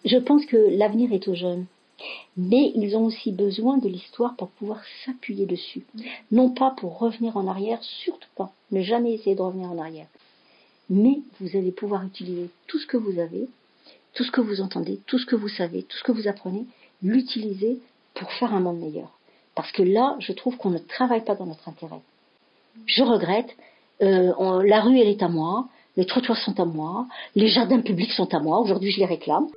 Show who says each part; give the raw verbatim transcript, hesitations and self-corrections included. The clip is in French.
Speaker 1: je pense que l'avenir est aux jeunes. Mais ils ont aussi besoin de l'histoire pour pouvoir s'appuyer dessus. Non pas pour revenir en arrière, surtout pas. Ne jamais essayer de revenir en arrière. Mais vous allez pouvoir utiliser tout ce que vous avez, tout ce que vous entendez, tout ce que vous savez, tout ce que vous apprenez, l'utiliser pour faire un monde meilleur. Parce que là, je trouve qu'on ne travaille pas dans notre intérêt. Je regrette, euh, on, la rue elle est à moi, les trottoirs sont à moi, les jardins publics sont à moi, aujourd'hui je les réclame.